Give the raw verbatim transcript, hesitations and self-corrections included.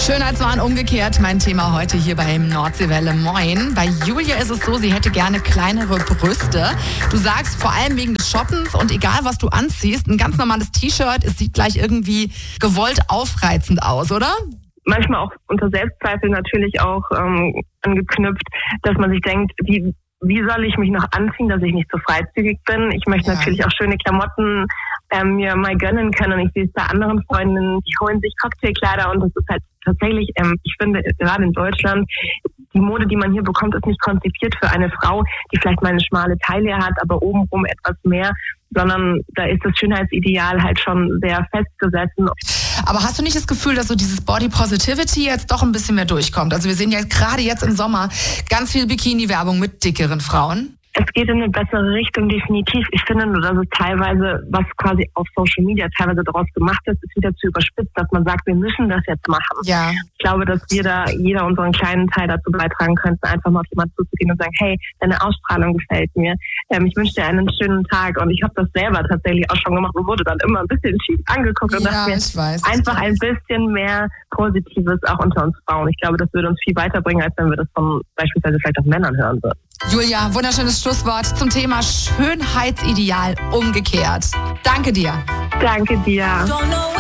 Schönheitswahn umgekehrt, mein Thema heute hier bei Nordseewelle. Moin. Bei Julia ist es so, sie hätte gerne kleinere Brüste. Du sagst vor allem wegen des Shoppens und egal was du anziehst, ein ganz normales T-Shirt, es sieht gleich irgendwie gewollt aufreizend aus, oder? Manchmal auch unter Selbstzweifel natürlich auch ähm, angeknüpft, dass man sich denkt, wie, wie soll ich mich noch anziehen, dass ich nicht so freizügig bin. Ich möchte ja. natürlich auch schöne Klamotten ähm, mir mal gönnen können. Und ich sehe es bei anderen Freundinnen, die holen sich Cocktailkleider und das ist halt tatsächlich, ähm, ich finde, gerade in Deutschland, die Mode, die man hier bekommt, ist nicht konzipiert für eine Frau, die vielleicht mal eine schmale Taille hat, aber obenrum etwas mehr, sondern da ist das Schönheitsideal halt schon sehr festgesessen. Aber hast du nicht das Gefühl, dass so dieses Body Positivity jetzt doch ein bisschen mehr durchkommt? Also wir sehen ja gerade jetzt im Sommer ganz viel Bikini-Werbung mit dickeren Frauen. Es geht in eine bessere Richtung, definitiv. Ich finde nur, dass es teilweise, was quasi auf Social Media teilweise daraus gemacht ist, ist wieder zu überspitzt, dass man sagt, wir müssen das jetzt machen. Ja. Ich glaube, dass wir da jeder unseren kleinen Teil dazu beitragen könnten, einfach mal auf jemanden zuzugehen und sagen, hey, deine Ausstrahlung gefällt mir. Ähm, ich wünsche dir einen schönen Tag. Und ich habe das selber tatsächlich auch schon gemacht und wurde dann immer ein bisschen schief angeguckt und ja, dachte mir, ich weiß, einfach ich ein bisschen mehr Positives auch unter uns Frauen. Ich glaube, das würde uns viel weiterbringen, als wenn wir das von beispielsweise vielleicht auch Männern hören würden. Julia, wunderschönes Schlusswort zum Thema Schönheitsideal umgekehrt. Danke dir. Danke dir.